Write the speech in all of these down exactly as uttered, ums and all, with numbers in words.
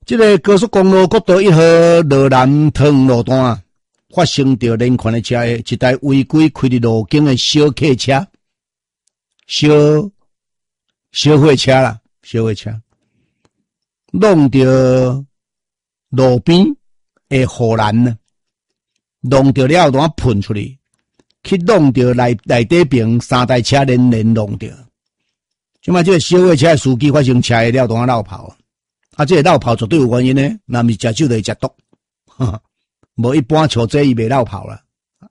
这个高速公路国道一号罗南塘路段发生着连环的车祸，一台违规开入路径的小客车、小小货车啦，小货车弄着路边的护栏呢，弄着了后，喷出去，去弄着内内底边三台车连连弄着。即摆这个小货车的司机发生车祸了，当绕跑啊！啊，这个绕跑绝对有原因呢，若毋是食酒就会食毒，哈，无一般像这伊袂绕跑啦。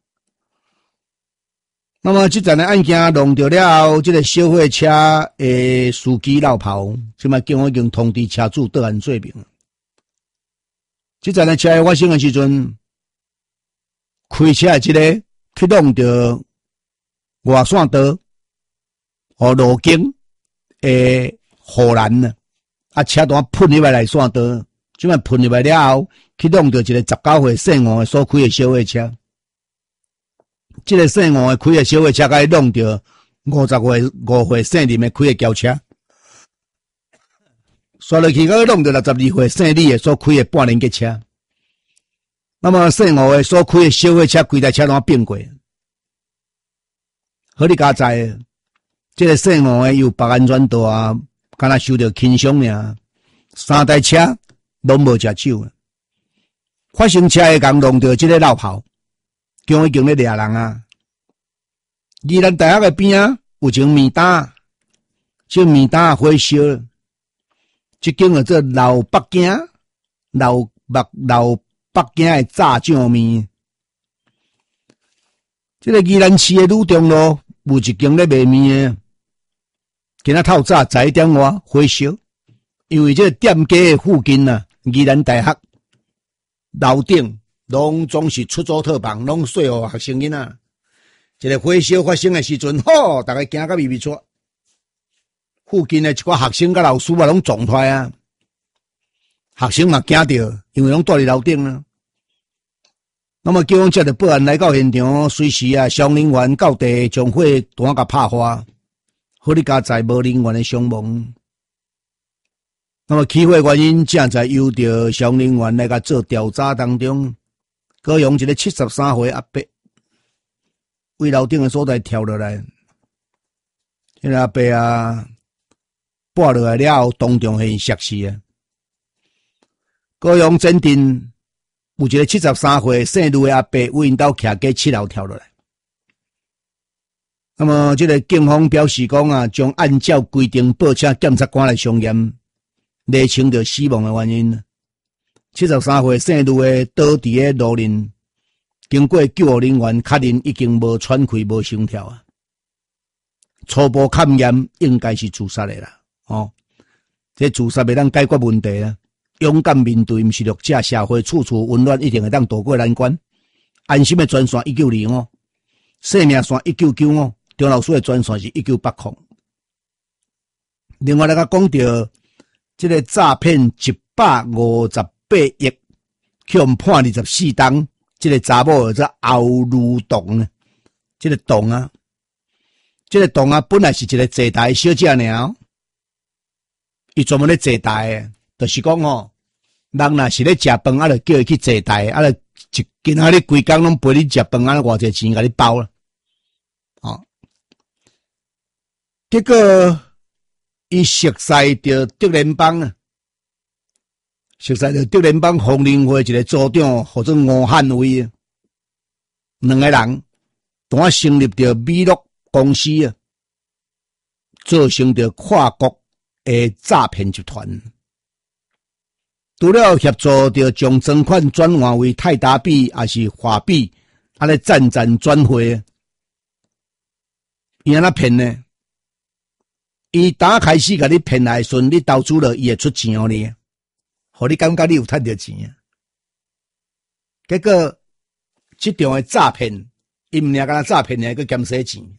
那么这阵的案件弄着了后，这个小货车的司机绕跑，即摆警方已经通知车主倒案罪名。这阵的车祸发生的时阵，开车的这个去弄着外线道和路径的护栏呢，啊，车单喷入来来线道，即摆喷入来了后，去弄着一个十九岁姓吴的所开的小货车。这个姓吴的开的小货车，甲伊弄着五十岁五岁姓林的开的轿车，刷落去，甲伊弄着六十二岁姓李的所开的半连结车。那么姓吴的所开的小货车，规台车单变过。好，你家知，这个姓吴的有绑安全带啊，敢若受到轻伤尔，三台车拢无食酒。发生车祸刚弄着这个绕跑。警方已经咧抓人啊！宜兰大学的边啊，有一间面摊，这面摊火烧，这间叫做老北京老北老北京的炸酱面。这个宜兰市的女中路有一间咧卖面的，今仔透早十一点外火烧，因为这个店家的附近啊，宜兰大学楼顶。拢总是出租套房，拢说互学生囡仔。一个火烧发生的时阵，吼，大家惊甲咪咪出。附近的一寡学生甲老师啊，拢撞出来啊。学生嘛惊着，因为拢住伫楼顶啊。那么警方接到报案来到现场，随时啊，消防人员到地将火单甲拍花，好你家在无人员的伤亡。那么起火原因正在由着消防人员来甲做调查当中。高雄一个七十三岁阿伯，为楼顶的所在跳落来，这个阿伯啊，跌落来了后，当场现摔死啊。高雄镇定有一个七十三岁姓卢的阿伯，为因兜徛过七楼跳落来。那么，这个警方表示讲啊，将按照规定报请检察官来详验，厘清着死亡的原因。七十三岁姓卢的倒伫个路面，经过救护人员确认已经无喘气、无心跳啊。初步勘验应该是自杀的啦，哦，这自杀袂当解决问题啊。勇敢面对，毋是弱者，社会处处温暖，一定会当渡过难关。安心的专线一九二五，生命线一九九五，张老师的专线是一九八零。另外，来甲讲到这个诈骗一百五十。八亿，去互判二十四档，这个查某叫欧如洞呢，这个洞啊，这个洞啊，本来是一个坐台小姐尔，伊专门咧坐台，就是讲吼，人若是咧食饭，啊，就叫伊去坐台，啊，就一今仔日规工拢陪你食饭，啊，偌济钱甲你包啦，哦，结果伊熟悉着德联邦啊。熟悉着德联邦红林会一个组长或者吴汉伟，两个人单成立着美乐公司啊，造成着跨国的诈骗集团。除了协助着将赃款转换为泰达币还是华币，啊咧赞赞转汇，伊安那骗呢？伊打开始甲你骗来时，你投资了，伊会出钱互你。互你感觉你有赚到钱啊？结果这种的诈骗，伊毋尔敢若诈骗尔，佮减洗钱，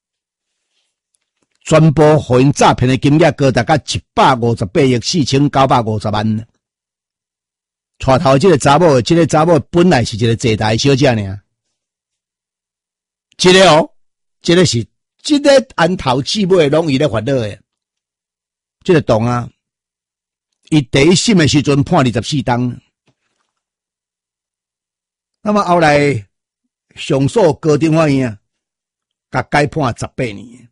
全部互因诈骗的金额高达到一百五十八亿四千九百五十万。带头这个查某，这个查某本来是一个坐台小姐尔，这个哦，这个是这个安头姊妹拢伊咧烦恼的，这个懂啊？ 伊第一审的时阵判二十四档，那么后来上诉高等法院啊，甲改判十八年。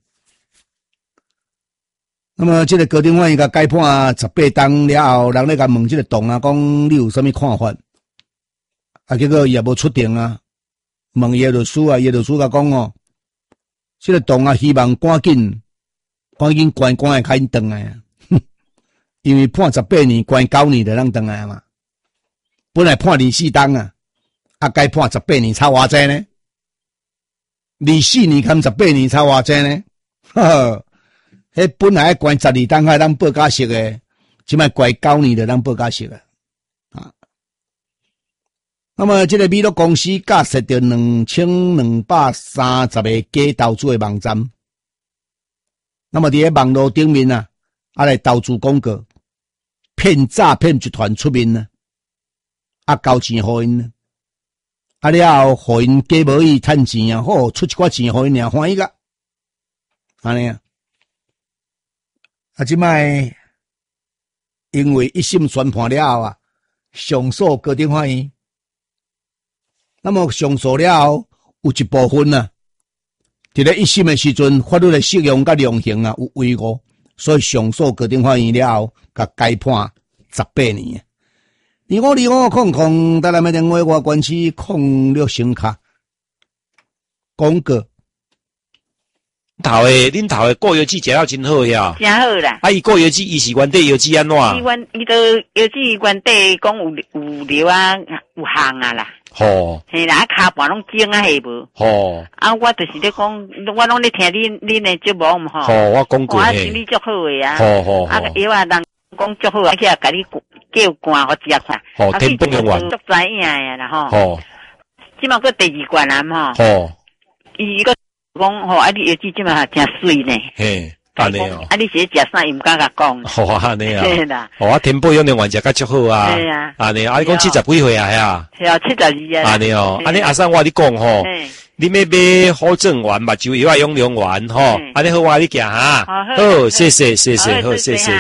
那么这个高等法院甲改判十八档了后，人咧甲问这个董啊，讲你有啥物看法？啊，结果也无出庭啊。问叶律师啊，叶律师甲讲哦，这个董啊，希望赶紧赶紧关关会开转来啊，因为判十八年，关九年就让转来嘛。本来判二四档啊，啊该判十八年，差偌济呢？二四年跟十八年差偌济呢？呵呵，迄本来关十二档还当报假释诶，即摆关九年就当报假释啊。啊，那么这个美乐公司架设着两千两百三十个假投资的网站，那么伫咧网络顶面啊，啊来投资广告，骗诈骗集团出面啊，啊交钱互因啊。啊了后，互因假无意趁钱啊，好出一寡钱互因尔欢喜个，安尼啊。啊，即摆因为一审宣判了后啊，上诉高等法院，那么上诉了后有一部分啊，伫咧一审的时阵，法律的适用甲量刑啊有违误，所以上诉高等法院了后，甲改判十八年。二五二五空空，台南的电话我关系空六星卡广告。 头诶，恁头诶过药剂食了真好呀， 真好啦。 啊，伊过药剂，伊是原底药剂安怎？ 伊原伊都药剂原底讲有有料啊，有项啊啦。 吼， 嘿啦，骹盘拢精啊，系无？ 吼， 啊，我就是咧讲，我拢咧听恁恁诶节目嘛吼。 吼，我讲过我嘿。 身体足好诶啊。 吼吼吼。 啊，药啊，人讲足好，而且甲你叫罐互食看。 吼，天崩人亡。 足知影诶啦吼。 吼。 即马个第二罐啊嘛。 吼。 伊个。讲吼，啊！你药剂即嘛真水呢。 嘿，安尼哦。 啊！你是食啥？伊毋敢甲讲。 好啊，安尼啊。 是啦。 好啊，天保养量原食甲足好啊。 是啊。 安尼啊，你讲七十几岁啊？系啊。 是啊，七十二啊。 安尼哦，安尼阿生我你讲吼，你要买好正丸目睭药啊，养量丸吼，安尼好我你行哈。好，谢谢谢谢，好谢谢。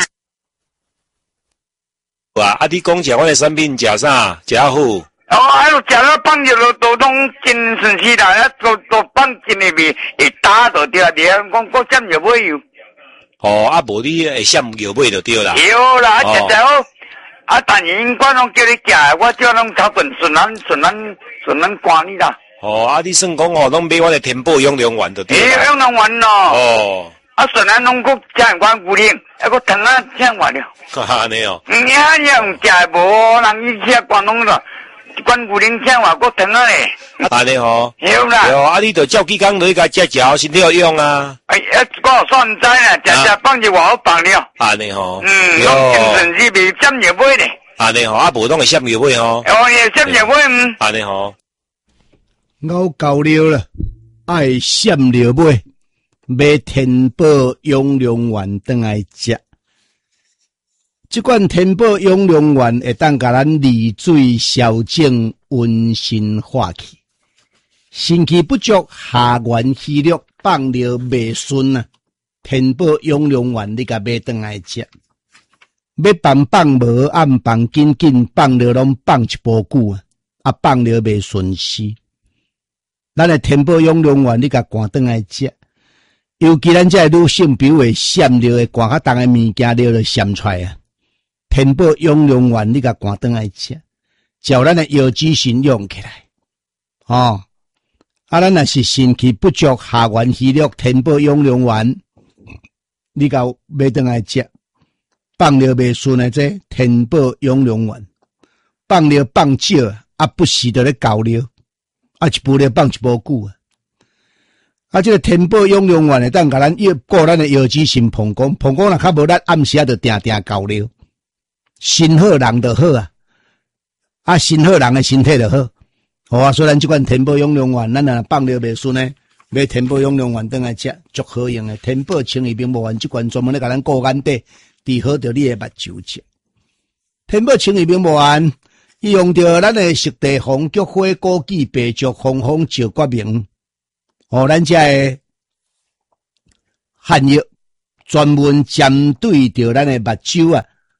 哇，啊！你讲食我的产品食啥？食好。 哦，啊，食了放入了都拢真顺气啦，啊，都都放进里面，会打就对啦，你讲我占药买油。 哦，啊，无你会闪药买就对啦。 有啦，啊，食食好，啊，但是因我拢叫你食，我叫拢头份顺咱顺咱顺咱管你啦。 哦，啊，你算讲哦，拢买我的天保养量丸就对啦。 诶，养量丸咯。哦。啊，顺咱拢搁加管固定，啊，搁糖啊添完了。 哈哈，安尼哦。 嗯，呀，用食无，人伊吃广东啦。关古灵像话够疼啊嘞！ 安尼吼， 有啦。 有啊，你着照几工落去甲食食，身体有用啊。 哎，一我算唔知啦，食食放就话好放了。 安尼吼， 嗯，拢精神是未占药买咧。 安尼吼，啊无拢会闪药买吼。 哦，也占药买嗯。 安尼吼， 我够了啦，爱闪药买，买天保养量丸转来食。这款天保养量丸会当甲咱利水消肿、温心化气，肾气不足、下元气力放尿未顺啊！天保养量丸你甲买转来食，要放放无，按放紧紧，放尿拢放一波久啊！啊，放尿未顺时，咱的天保养量丸你甲赶转来食，尤其咱这女性比如会闪尿的赶较重的物件，尿就闪出来啊！天保养量丸，你甲赶转来食，照咱的腰肌神用起来，哦，啊，咱若是肾气不足、下元气力，天保养量丸，你甲买转来食，放尿未顺的这天保养量丸，放尿放少，啊，不时就咧搞尿，啊，一步尿放一步久啊，啊，这个天保养量丸会当甲咱腰顾咱的腰肌神膀胱，膀胱若较无咱暗时啊，就定定搞尿。心好人就好啊，啊心好人的身体就好。好啊，虽然这款天保养量丸，咱若放尿未顺呢，买天保养量丸转来食，足好用的。天保清液冰膜丸这款专门咧甲咱顾眼底，治好着你的目睭症。天保清液冰膜丸，伊用着咱的熟地黄、菊花、枸杞、白术、红红、石决明，哦，咱这的汉药专门针对着咱的目睭啊。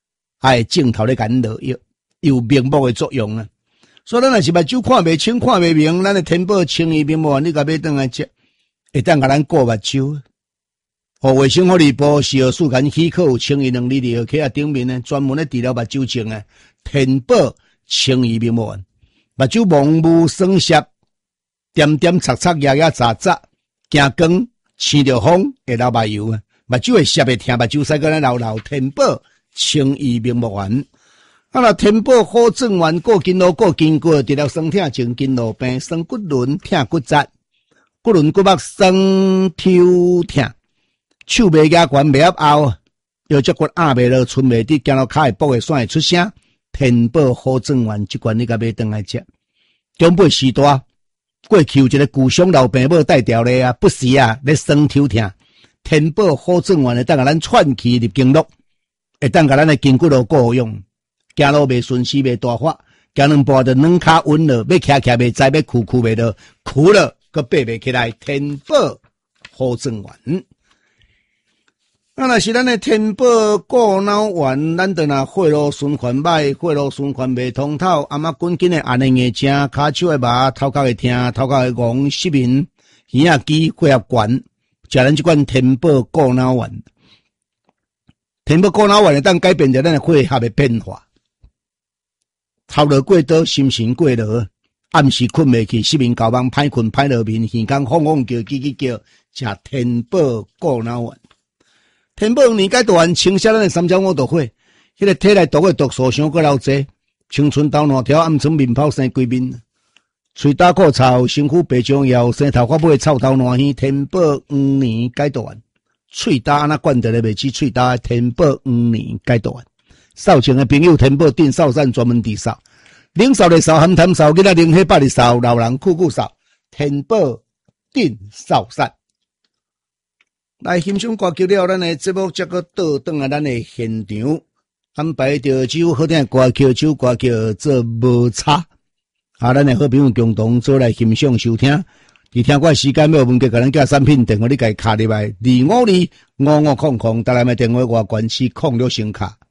还会镜头咧干落药，有明目的作用啊。所以咱若是目睭看袂清、看袂明，咱的天宝清怡明目丸，你甲买转来食，会当甲咱顾目睭。互卫生福利部食药署间许可有清怡能力的药客啊，顶面呢专门咧治疗目睭症啊，天宝清怡明目丸，目睭蒙雾酸涩、点点擦擦、压压杂杂，行光生着风会流目油啊，目睭会涩会疼，目睭使个咱流流天宝清怡明目丸。啊，若天宝好转丸，过筋络、过筋骨，治疗酸痛、静筋络病、酸骨轮、疼骨折、骨轮骨膜酸抽疼。手袂压悬，袂压凹，腰脊骨压袂落，寸袂直，行路骹会跛会酸会出声。天宝好转丸，即罐你甲买转来食。中辈时代，过去有一个旧伤老病母带调咧啊，不时啊咧酸抽疼。天宝好转丸会当甲咱串气入经络，会当甲咱的筋骨络固用，行路袂顺势袂大发，行两步就软骹稳了，要徛徛袂知，要屈屈袂落，屈了佮爬袂起来。天宝好转丸。啊，若是咱的天宝固脑丸，咱就若血路循环歹，血路循环袂通透，阿妈滚紧的按的硬正，骹手的麻，头壳会疼，头壳会戆，失眠，耳仔肌，血压悬，食咱即款天宝固脑丸。天宝固脑丸会当改变着咱的血压的变化，头落过倒，心神过落，暗时困袂去，失眠、搞梦、歹困、歹落眠，耳孔晃晃叫、叽叽叫，食天宝固脑丸。天宝年解毒丸清洗咱的三焦五毒火，迄个体内毒的毒素伤过老济，青春痘烂条，暗存面泡生规面，喙打苦臭，身躯白中药，生头发尾臭头烂耳。天宝黄年解毒丸，喙打安那灌着咧袂起喙打，天宝黄年解毒丸。扫帚的朋友，天宝定扫散专门治扫，冷扫的扫，含痰扫，囡仔冷血百里扫，老人酷酷扫，天宝定扫散。来欣赏歌曲了，咱的节目则个倒转来咱的现场，安排着几首好听的歌曲，这首歌曲做无差，啊，咱的好朋友共同做来欣赏收听。伫听歌时间要有问题，甲咱寄产品电话，你家卡入来二五二五五空空，台南的电话外关系空六声卡。